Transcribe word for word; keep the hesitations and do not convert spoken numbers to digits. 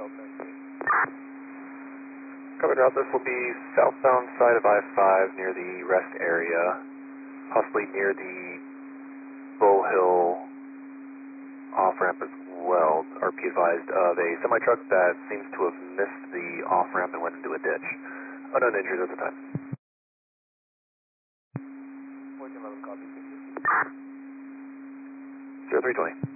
Covered route, this will be southbound side of I five near the rest area, possibly near the Bull Hill off-ramp as well. R P advised of a semi-truck that seems to have missed the off-ramp and went into a ditch. Unknown injuries at the time. fourteen eleven copy. zero three twenty.